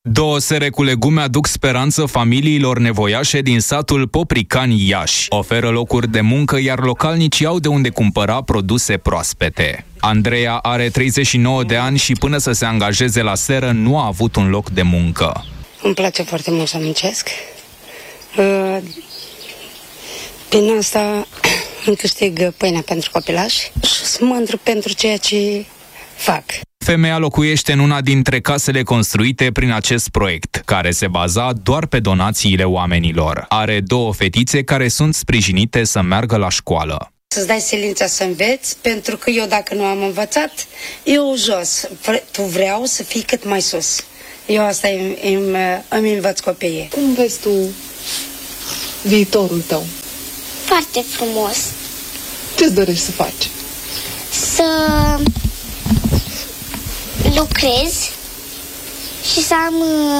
2 sere cu legume aduc speranță familiilor nevoiașe din satul Popricani, Iași. Oferă locuri de muncă, iar localnicii au de unde cumpăra produse proaspete. Andreea are 39 de ani și până să se angajeze la seră nu a avut un loc de muncă. Îmi place foarte mult să muncesc. Prin asta îmi câștig pâinea pentru copilași și sunt mândru pentru ceea ce fac. Femeia locuiește în una dintre casele construite prin acest proiect, care se baza doar pe donațiile oamenilor. Are 2 fetițe care sunt sprijinite să meargă la școală. Să-ți dai silința să înveți, pentru că eu dacă nu am învățat, eu jos. Tu vreau să fii cât mai sus. Eu asta îmi învăț copiii. Cum vezi tu viitorul tău? Foarte frumos. Ce-ți dorești să faci? Să lucrez și să am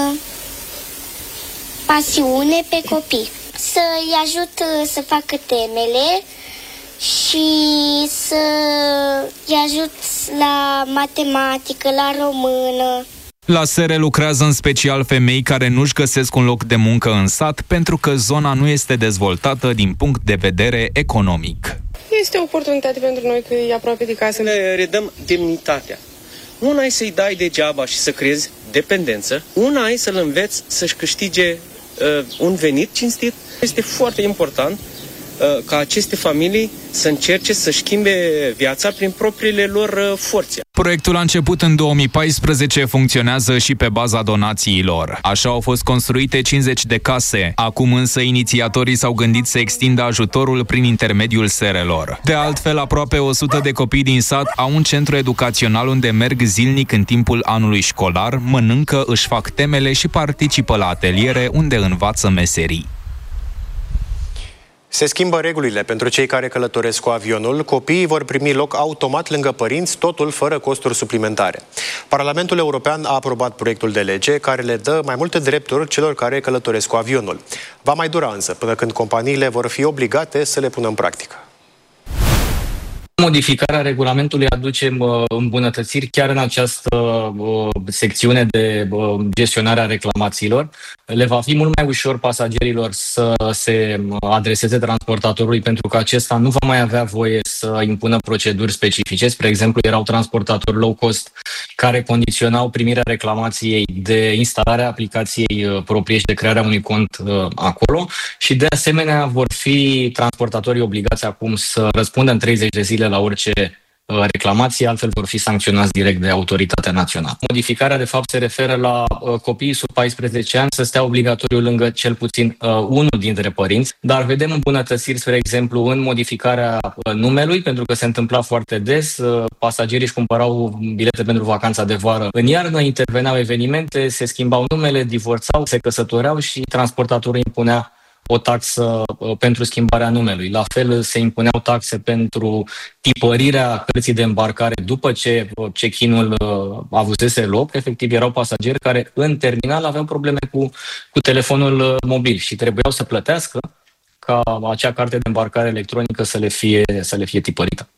pasiune pe copii. Să-i ajut să facă temele și să-i ajut la matematică, la română. La sere lucrează în special femei care nu-și găsesc un loc de muncă în sat pentru că zona nu este dezvoltată din punct de vedere economic. Este o oportunitate pentru noi că e aproape de casă. Ne redăm demnitatea. Una e să-i dai degeaba și să creezi dependență, una e să-l înveți să-și câștige un venit cinstit. Este foarte important ca aceste familii să încerce să schimbe viața prin propriile lor forțe. Proiectul a început în 2014, funcționează și pe baza donațiilor. Așa au fost construite 50 de case. Acum însă inițiatorii s-au gândit să extindă ajutorul prin intermediul serelor. De altfel, aproape 100 de copii din sat au un centru educațional unde merg zilnic în timpul anului școlar, mănâncă, își fac temele și participă la ateliere unde învață meserii. Se schimbă regulile pentru cei care călătoresc cu avionul. Copiii vor primi loc automat lângă părinți, totul fără costuri suplimentare. Parlamentul European a aprobat proiectul de lege care le dă mai multe drepturi celor care călătoresc cu avionul. Va mai dura însă până când companiile vor fi obligate să le pună în practică. Modificarea regulamentului aduce îmbunătățiri chiar în această secțiune de gestionare a reclamațiilor. Le va fi mult mai ușor pasagerilor să se adreseze transportatorului pentru că acesta nu va mai avea voie să impună proceduri specifice. Spre exemplu, erau transportatori low cost care condiționau primirea reclamației de instalarea aplicației proprie și de crearea unui cont acolo și de asemenea vor fi transportatorii obligați acum să răspundă în 30 de zile la orice reclamație, altfel vor fi sancționați direct de autoritatea națională. Modificarea, de fapt, se referă la copiii sub 14 ani să stea obligatoriu lângă cel puțin unul dintre părinți, dar vedem îmbunătățiri, spre exemplu, în modificarea numelui, pentru că se întâmpla foarte des, pasagerii își cumpărau bilete pentru vacanța de vară. În iarnă interveneau evenimente, se schimbau numele, divorțau, se căsătoreau și transportatorul impunea o taxă pentru schimbarea numelui. La fel se impuneau taxe pentru tipărirea cărții de îmbarcare după ce check-in-ul avusese loc. Efectiv, erau pasageri care în terminal aveau probleme cu telefonul mobil și trebuiau să plătească ca acea carte de îmbarcare electronică să le fie tipărită.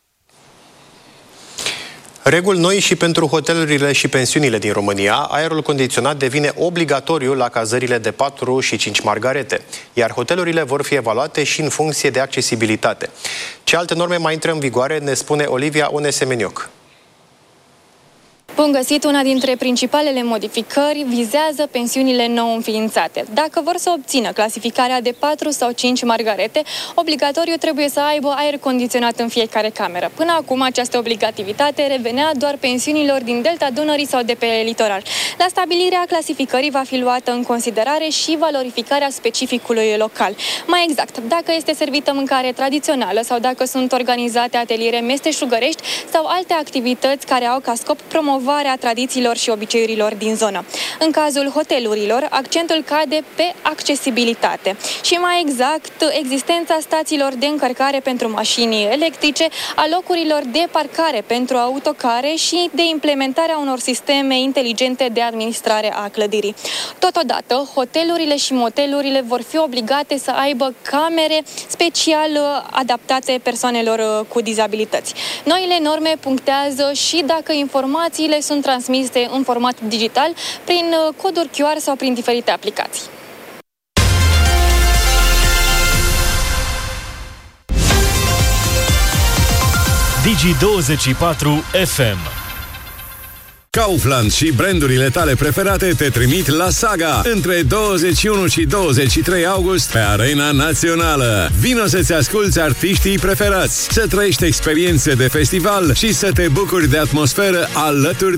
Reguli noi și pentru hotelurile și pensiunile din România. Aerul condiționat devine obligatoriu la cazările de 4 și 5 margarete, iar hotelurile vor fi evaluate și în funcție de accesibilitate. Ce alte norme mai intră în vigoare, ne spune Olivia Onesemenioc. Bun găsit, una dintre principalele modificări vizează pensiunile nou înființate. Dacă vor să obțină clasificarea de 4 sau 5 margarete, obligatoriu trebuie să aibă aer condiționat în fiecare cameră. Până acum, această obligativitate revenea doar pensiunilor din Delta Dunării sau de pe litoral. La stabilirea clasificării va fi luată în considerare și valorificarea specificului local. Mai exact, dacă este servită mâncare tradițională sau dacă sunt organizate ateliere meșteșugărești sau alte activități care au ca scop promovarea tradițiilor și obiceiurilor din zonă. În cazul hotelurilor, accentul cade pe accesibilitate și mai exact existența stațiilor de încărcare pentru mașini electrice, a locurilor de parcare pentru autocare și de implementarea unor sisteme inteligente de administrare a clădirii. Totodată, hotelurile și motelurile vor fi obligate să aibă camere special adaptate persoanelor cu dizabilități. Noile norme punctează și dacă informațiile Biletele sunt transmise în format digital prin coduri QR sau prin diferite aplicații. Digi24 FM. Kaufland și brandurile tale preferate te trimit la Saga între 21 și 23 august pe Arena Națională. Vino să-ți asculți artiștii preferați, să trăiești experiențe de festival și să te bucuri de atmosferă alături